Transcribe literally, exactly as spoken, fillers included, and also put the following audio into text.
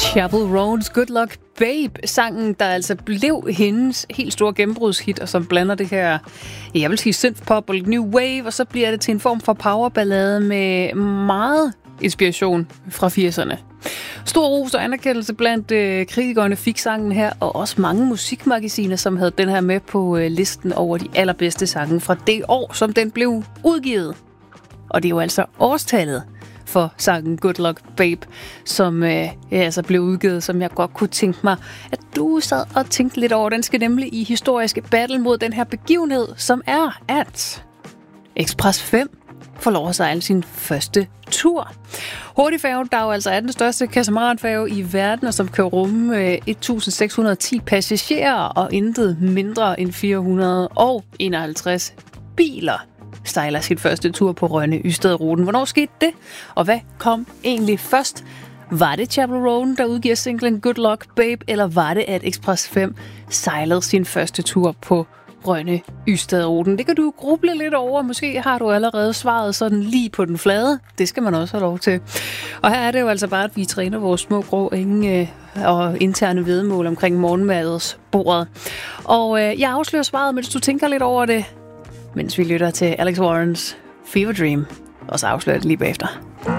Chapel Roan's Good Luck Babe, sangen, der altså blev hendes helt store gennembrudshit, og som blander det her, jeg vil sige synthpop og new wave, og så bliver det til en form for powerballade med meget inspiration fra firserne. Stor ros og anerkendelse blandt øh, kritikerne fik sangen her, og også mange musikmagasiner, som havde den her med på øh, listen over de allerbedste sange fra det år, som den blev udgivet. Og det er jo altså årstallet for sangen Good Luck Babe, som øh, altså blev udgivet, som jeg godt kunne tænke mig, at du sad og tænkte lidt over. Den skal nemlig i historiske battle mod den her begivenhed, som er, at Express fem får lov at sejle sin første tur. Hurtigfærgen, der jo altså er den største katamaranfærge i verden, og som kan rumme øh, et tusind seks hundrede og ti passagerer og intet mindre end fire hundrede og enoghalvtreds biler, sejler sin første tur på Rønne-Ystad-ruten. Hvornår skete det? Og hvad kom egentlig først? Var det Chapel Roan, der udgiver singlen Good Luck Babe, eller var det, at Express fem sejlede sin første tur på Rønne-Ystad-ruten? Det kan du gruble lidt over. Måske har du allerede svaret sådan lige på den flade. Det skal man også have lov til. Og her er det jo altså bare, at vi træner vores små grå enge og interne vedmål omkring morgenmadsbordet. Og øh, jeg afslører svaret, mens du tænker lidt over det, mens vi lytter til Alex Warrens Fever Dream, og så afslører det lige bagefter.